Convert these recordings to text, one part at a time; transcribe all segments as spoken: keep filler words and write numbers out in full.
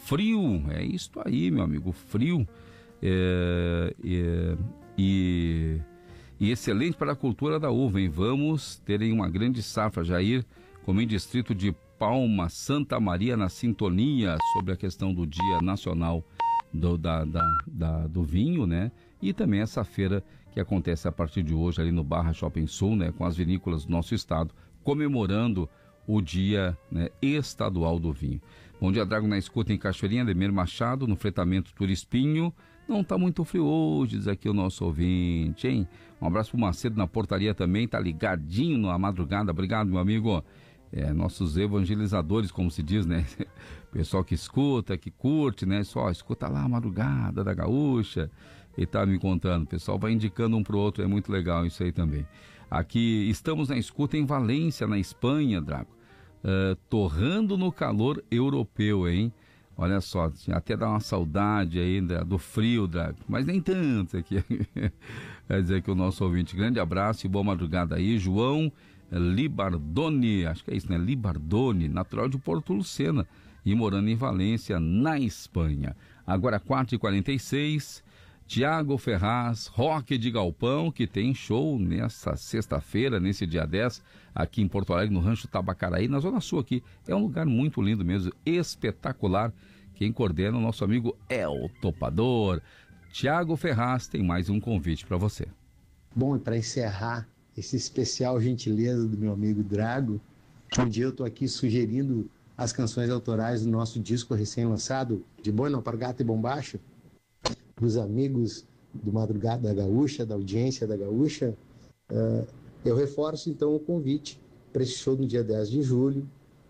frio, é isso aí, meu amigo, frio é, é, e, e excelente para a cultura da uva, hein? Vamos ter uma grande safra, Jair, como em distrito de Palma, Santa Maria, na sintonia sobre a questão do Dia Nacional do, da, da, da, do Vinho, né? E também essa feira que acontece a partir de hoje ali no Barra Shopping Sul, né? Com as vinícolas do nosso estado, comemorando o Dia, né, Estadual do Vinho. Bom dia, Drago, na escuta em Cachoeirinha, Ademir Machado, no fretamento Turispinho. Não tá muito frio hoje, diz aqui o nosso ouvinte, hein? Um abraço pro Macedo na portaria também, tá ligadinho na madrugada. Obrigado, meu amigo. É, nossos evangelizadores, como se diz, né? Pessoal que escuta, que curte, né? Só escuta lá a madrugada da Gaúcha e tá me contando. O pessoal vai indicando um pro outro, é muito legal isso aí também. Aqui estamos na escuta em Valência, na Espanha, Drago. Uh, torrando no calor europeu, hein? Olha só, até dá uma saudade ainda do frio, Drago, mas nem tanto aqui. Quer dizer que o nosso ouvinte, grande abraço e boa madrugada aí, João Libardoni, acho que é isso, né? Libardoni, natural de Porto Lucena e morando em Valência, na Espanha. Agora quatro e quarenta e seis, Tiago Ferraz, Rock de Galpão, que tem show nessa sexta-feira, nesse dia dez, aqui em Porto Alegre, no Rancho Tabacaraí, na Zona Sul aqui. É um lugar muito lindo mesmo, espetacular. Quem coordena é o nosso amigo El Topador. Tiago Ferraz tem mais um convite para você. Bom, e para encerrar esse especial gentileza do meu amigo Drago, um dia eu estou aqui sugerindo as canções autorais do nosso disco recém-lançado, De Boina, Alpargata e Bombacho, para os amigos do Madrugada da Gaúcha, da audiência da Gaúcha. Uh, eu reforço então o convite para esse show no dia dez de julho,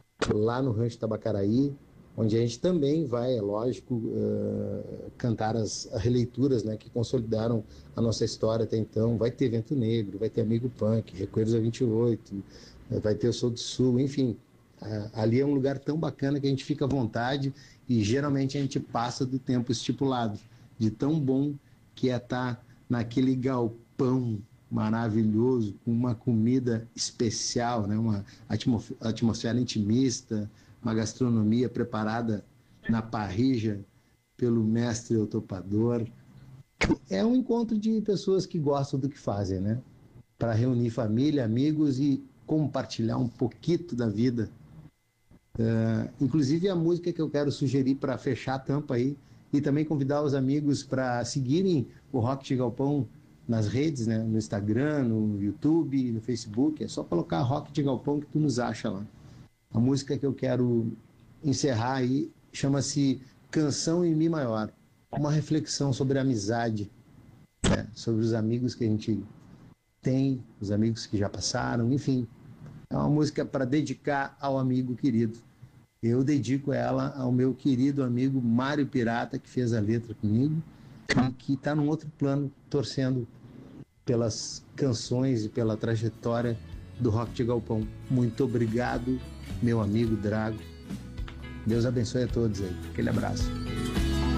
lá no Rancho Tabacaraí, onde a gente também vai, é lógico, uh, cantar as, as releituras, né, que consolidaram a nossa história até então. Vai ter Vento Negro, vai ter Amigo Punk, Recoelhos a vinte e oito, uh, vai ter o Sou do Sul, enfim. Uh, ali é um lugar tão bacana que a gente fica à vontade e geralmente a gente passa do tempo estipulado, de tão bom que é estar naquele galpão maravilhoso, com uma comida especial, né? Uma atmos- atmosfera intimista, uma gastronomia preparada na parrilla pelo mestre El Topador. É um encontro de pessoas que gostam do que fazem, né? Para reunir família, amigos e compartilhar um pouquinho da vida. Uh, inclusive a música que eu quero sugerir para fechar a tampa aí, e também convidar os amigos para seguirem o Rock de Galpão nas redes, né? No Instagram, no YouTube, no Facebook. É só colocar Rock de Galpão que tu nos acha lá. A música que eu quero encerrar aí chama-se Canção em Mi Maior. Uma reflexão sobre a amizade, né? Sobre os amigos que a gente tem, os amigos que já passaram, enfim. É uma música para dedicar ao amigo querido. Eu dedico ela ao meu querido amigo Mário Pirata, que fez a letra comigo e que está num outro plano, torcendo pelas canções e pela trajetória do Rock de Galpão. Muito obrigado, meu amigo Drago. Deus abençoe a todos aí. Aquele abraço.